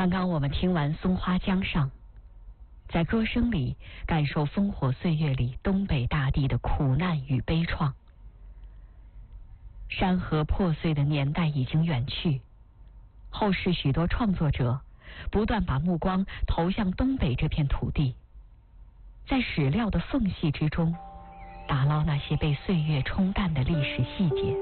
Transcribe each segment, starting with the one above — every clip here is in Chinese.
刚刚我们听完《松花江上》，在歌声里感受烽火岁月里东北大地的苦难与悲怆。山河破碎的年代已经远去，后世许多创作者不断把目光投向东北这片土地，在史料的缝隙之中打捞那些被岁月冲淡的历史细节。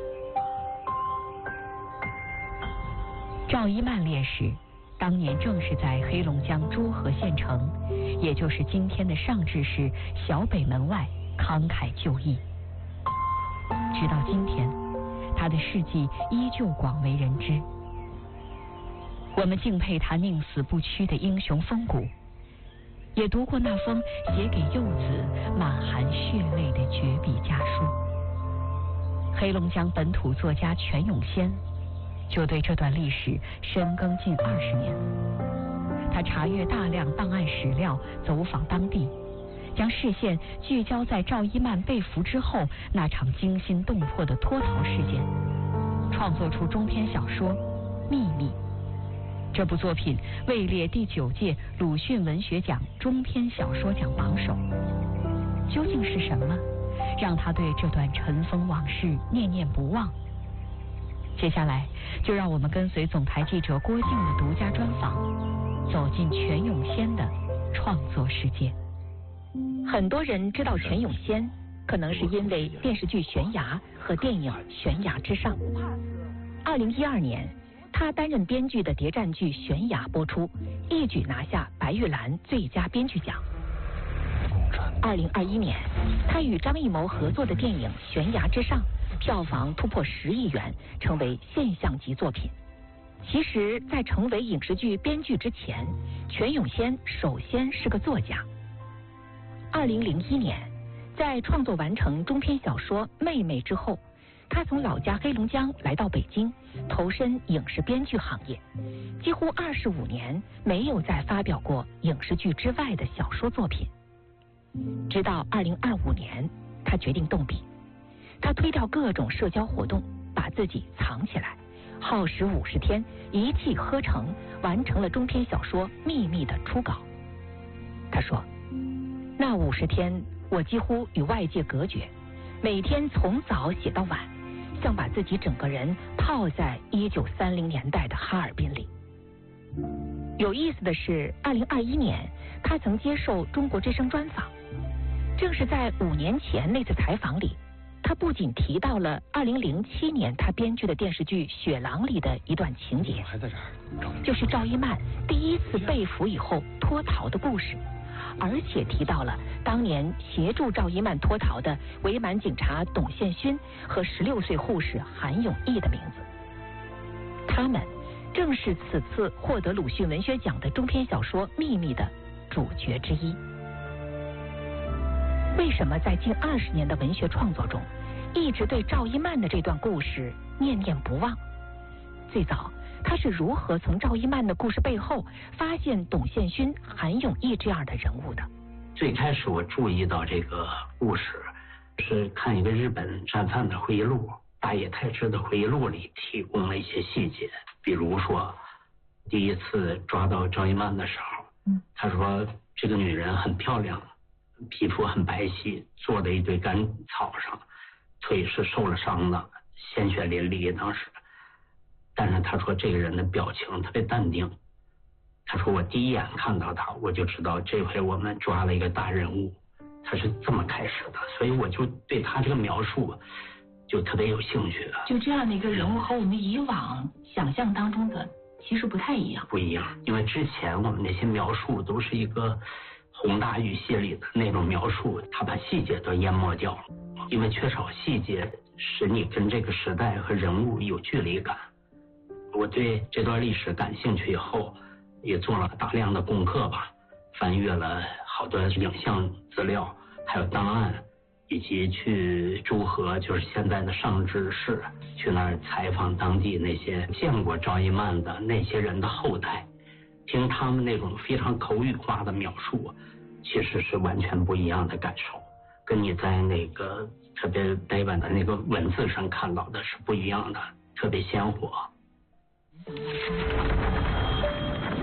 赵一曼烈士当年正是在黑龙江诸河县城，也就是今天的上治市小北门外慷慨就义。直到今天，他的事迹依旧广为人知。我们敬佩他宁死不屈的英雄风骨，也读过那封写给幼子满含血泪的绝笔家书。黑龙江本土作家全永先就对这段历史深耕近20年。他查阅大量档案史料，走访当地，将视线聚焦在赵一曼被俘之后那场惊心动魄的脱逃事件，创作出中篇小说《秘密》。这部作品位列第9届鲁迅文学奖中篇小说奖榜首。究竟是什么让他对这段尘封往事念念不忘？接下来就让我们跟随总台记者郭靖的独家专访，走进全永先的创作世界。很多人知道全永先，可能是因为电视剧《悬崖》和电影《悬崖之上》。2012年，他担任编剧的谍战剧《悬崖》播出，一举拿下白玉兰最佳编剧奖。2021年，他与张艺谋合作的电影《悬崖之上》票房突破10亿元，成为现象级作品。其实，在成为影视剧编剧之前，全永先首先是个作家。2001年，在创作完成中篇小说《妹妹》之后，他从老家黑龙江来到北京，投身影视编剧行业，几乎25年没有再发表过影视剧之外的小说作品。直到2025年，他决定动笔。他推掉各种社交活动，把自己藏起来，耗时50天，一气呵成完成了中篇小说《秘密》的初稿。他说，那50天我几乎与外界隔绝，每天从早写到晚，像把自己整个人泡在1930年代的哈尔滨里。有意思的是，2021年他曾接受中国之声专访，正是在5年前那次采访里，他不仅提到了2007年他编剧的电视剧《雪狼》里的一段情节，就是赵一曼第一次被俘以后脱逃的故事，而且提到了当年协助赵一曼脱逃的伪满警察董宪勋和16岁护士韩永义的名字。他们正是此次获得鲁迅文学奖的中篇小说《秘密》的主角之一。为什么在近20年的文学创作中，一直对赵一曼的这段故事念念不忘？最早他是如何从赵一曼的故事背后发现董宪勋、韩永义这样的人物的？ 最开始我注意到这个故事是看一个日本战犯的回忆录，大野太志的回忆录里提供了一些细节，比如说第一次抓到赵一曼的时候，他说这个女人很漂亮，皮肤很白皙，坐在一堆干草上，腿是受了伤的，鲜血淋漓当时。但是他说这个人的表情特别淡定，他说我第一眼看到他，我就知道这回我们抓了一个大人物。他是这么开始的，所以我就对他这个描述就特别有兴趣。 就这样的一个人物和我们以往想象当中的其实不太一样。 不一样，因为之前我们那些描述都是一个宏大语系里的那种描述，他把细节都淹没掉了，因为缺少细节使你跟这个时代和人物有距离感。我对这段历史感兴趣以后，也做了大量的功课吧，翻阅了好多影像资料，还有档案，以及去诸河，就是现在的上治市，去那儿采访当地那些见过赵一曼的那些人的后代，听他们那种非常口语化的描述，其实是完全不一样的感受，跟你在那个特别呆板的那个文字上看到的是不一样的，特别鲜活。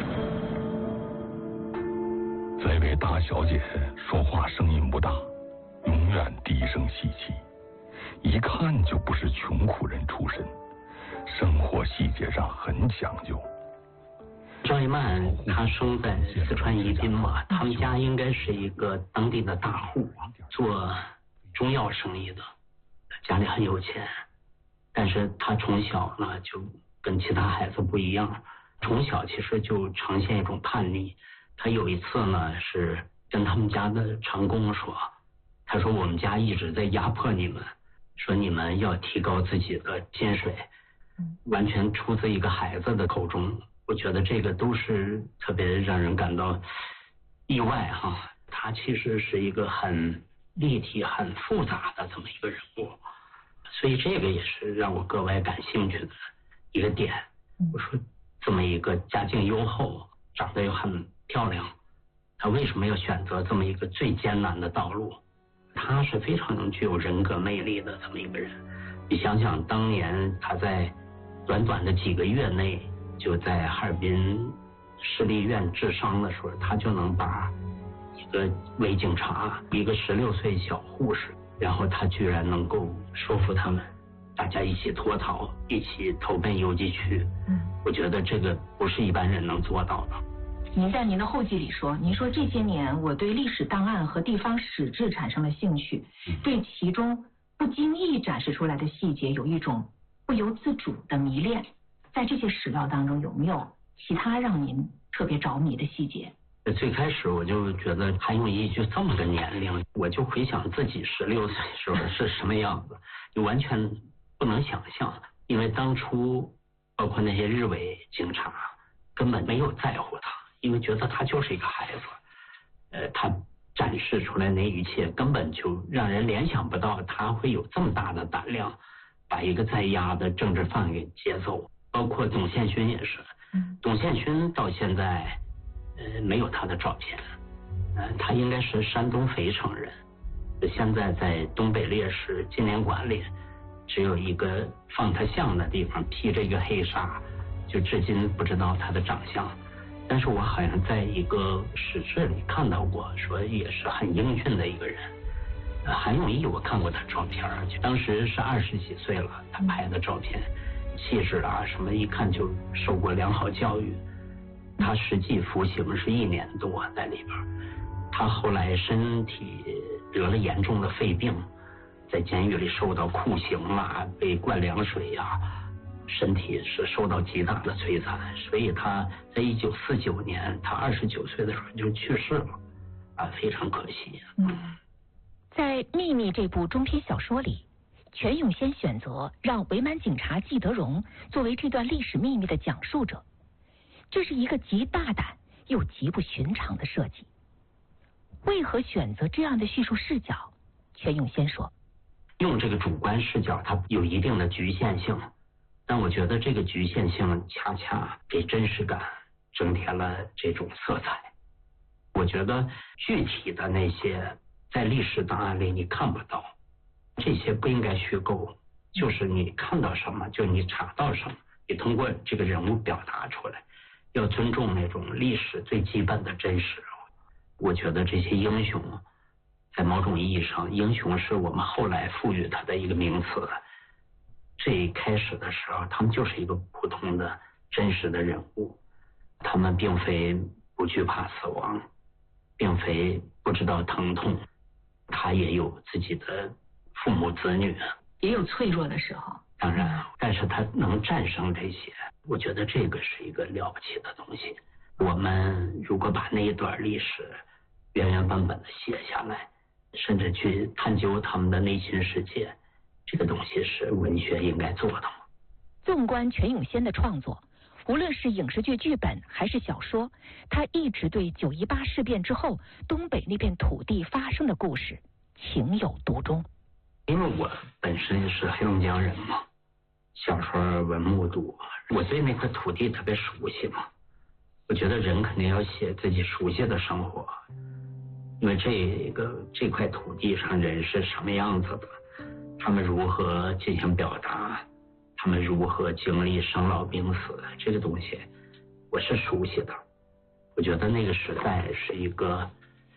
大小姐说话声音不大，永远低声细气，一看就不是穷苦人出身，生活细节上很讲究。 赵一曼她生在四川宜宾嘛，他们家应该是一个当地的大户，做中药生意的，家里很有钱。但是他从小呢就跟其他孩子不一样，从小其实就呈现一种叛逆。他有一次呢是跟他们家的长工说，他说我们家一直在压迫你们，说你们要提高自己的薪水，完全出自一个孩子的口中。我觉得这个都是特别让人感到意外哈。他其实是一个很立体很复杂的这么一个人物，所以这个也是让我格外感兴趣的一个点。我说这么一个家境优厚，长得又很漂亮，他为什么要选择这么一个最艰难的道路？他是非常具有人格魅力的这么一个人。你想想当年他在短短的几个月内就在哈尔滨市立医院治伤的时候，他就能把一个伪警察，一个16岁小护士，然后他居然能够说服他们大家一起脱逃，一起投奔游击区。我觉得这个不是一般人能做到的。 您在您的后记里说，您说这些年我对历史档案和地方史志产生了兴趣，对其中不经意展示出来的细节有一种不由自主的迷恋。在这些史料当中，有没有其他让您特别着迷的细节？ 最开始我就觉得韩永义就这么个年龄，我就回想自己16岁时候是什么样子，就完全不能想象。因为当初包括那些日伪警察根本没有在乎他，因为觉得他就是一个孩子。他展示出来那一切根本就让人联想不到他会有这么大的胆量把一个在押的政治犯给接走。包括董宪勋也是，董宪勋到现在没有他的照片。他应该是山东肥城人，现在在东北烈士纪念馆里只有一个放他像的地方，披着一个黑纱，就至今不知道他的长相。但是我好像在一个史志里看到过，说也是很英俊的一个人。韩永义我看过他照片，就当时是20几岁了，他拍的照片，气质啊什么一看就受过良好教育。他实际服刑是1年多在里边，他后来身体得了严重的肺病，在监狱里受到酷刑啊，被灌凉水啊，身体是受到极大的摧残，所以他在1949年他29岁的时候就去世了，非常可惜。 在《秘密》这部中篇小说里，全永先选择让伪满警察季德荣作为这段历史秘密的讲述者，这是一个极大胆又极不寻常的设计。为何选择这样的叙述视角？全永先说， 用这个主观视角它有一定的局限性，但我觉得这个局限性恰恰给真实感增添了这种色彩。我觉得具体的那些在历史档案里你看不到，这些不应该虚构，就是你看到什么就你查到什么，你通过这个人物表达出来，要尊重那种历史最基本的真实。我觉得这些英雄在某种意义上，英雄是我们后来赋予他的一个名词，最开始的时候他们就是一个普通的真实的人物，他们并非不惧怕死亡，并非不知道疼痛，他也有自己的父母子女， 也有脆弱的时候。 当然，但是他能战胜这些，我觉得这个是一个了不起的东西。我们如果把那一段历史原原本本的写下来，甚至去探究他们的内心世界，这个东西是文学应该做的。 纵观全永先的创作，无论是影视剧剧本还是小说，他一直对9·18事变之后东北那片土地发生的故事情有独钟。 因为我本身是黑龙江人嘛，小时候文目睹，我对那块土地特别熟悉嘛。我觉得人肯定要写自己熟悉的生活，因为这块土地上人是什么样子的，他们如何进行表达，他们如何经历生老病死，这个东西我是熟悉的。我觉得那个时代是一个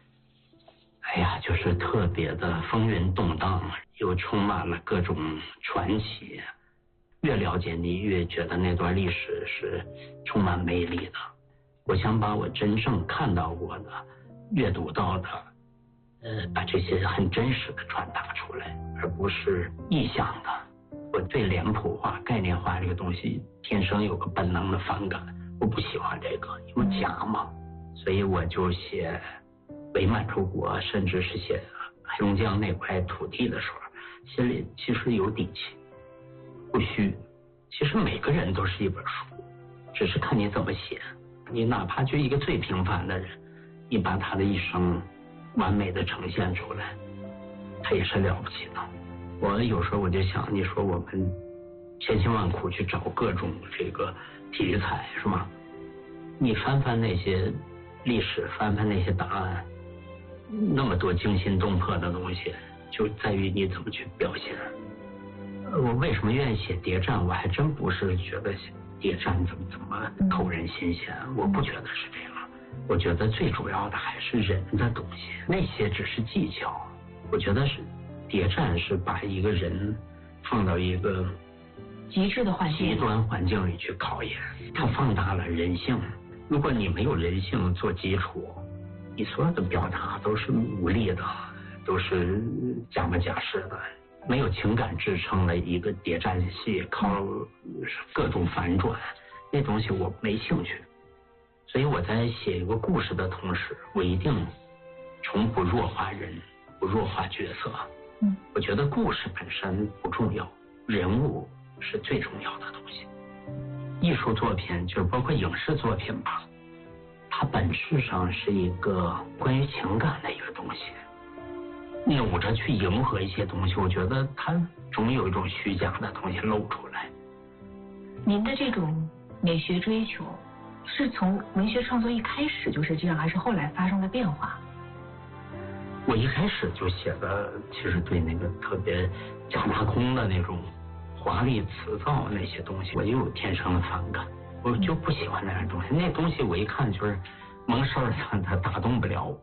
哎呀，就是特别的风云动荡，又充满了各种传奇。越了解你，越觉得那段历史是充满魅力的。我想把我真正看到过的、阅读到的，把这些很真实的传达出来，而不是臆想的。我对脸谱化、概念化这个东西天生有个本能的反感，我不喜欢这个，因为假嘛。所以我就写伪满洲国，甚至是写黑龙江那块土地的时候，心里其实有底气，不虚。其实每个人都是一本书，只是看你怎么写。你哪怕就一个最平凡的人，你把他的一生完美的呈现出来，他也是了不起的。我有时候我就想，你说我们千辛万苦去找各种这个题材，是吗？你翻翻那些历史，翻翻那些答案，那么多惊心动魄的东西，就在于你怎么去表现。我为什么愿意写谍战？我还真不是觉得谍战怎么扣人心弦，我不觉得是这样。我觉得最主要的还是人的东西，那些只是技巧。我觉得是谍战是把一个人放到一个极致的环境、 极端环境里去考验，它放大了人性。如果你没有人性做基础，你所有的表达都是无力的，都是假模假式的。没有情感支撑的一个谍战戏，靠各种反转，那东西我没兴趣。所以我在写一个故事的同时，我一定从不弱化人，不弱化角色。我觉得故事本身不重要，人物是最重要的东西。艺术作品就包括影视作品吧，它本质上是一个关于情感的一个东西。努着去迎合一些东西，我觉得它总有一种虚假的东西露出来。 您的这种美学追求是从文学创作一开始就是这样，还是后来发生了变化？ 我一开始就写的，其实对那个特别假大空的那种华丽辞藻那些东西，我就有天生的反感，我就不喜欢那样东西。那东西我一看就是蒙事儿，它打动不了我。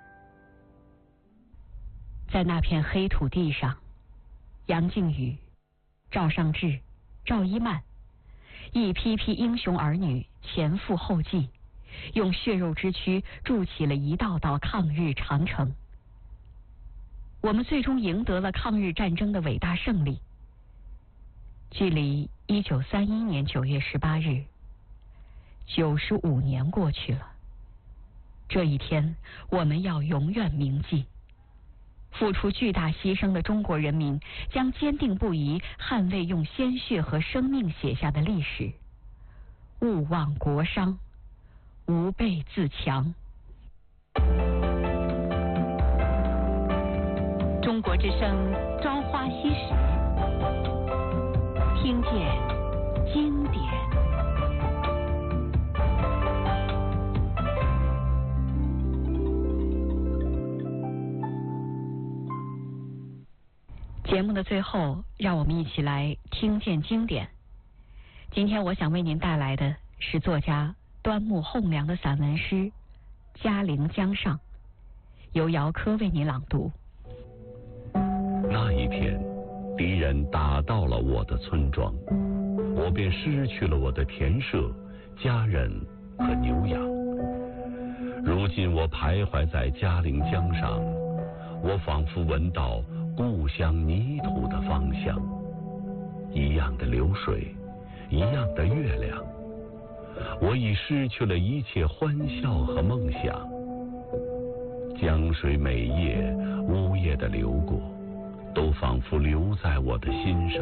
在那片黑土地上，杨靖宇、赵尚志、赵一曼，一批批英雄儿女前赴后继，用血肉之躯筑起了一道道抗日长城。我们最终赢得了抗日战争的伟大胜利。距离1931年9月18日，95年过去了。这一天，我们要永远铭记。付出巨大牺牲的中国人民将坚定不移捍卫用鲜血和生命写下的历史。勿忘国殇，吾辈自强。中国之声《朝花夕拾》，听见经典。节目的最后，让我们一起来听见经典。今天我想为您带来的是作家端木蕻良的散文诗《嘉陵江上》，由姚科为您朗读。 那一天，敌人打到了我的村庄，我便失去了我的田舍、家人和牛羊。如今我徘徊在嘉陵江上，我仿佛闻到故乡泥土的芳香，一样的流水，一样的月亮。我已失去了一切欢笑和梦想。江水每夜呜咽地流过，都仿佛留在我的心上。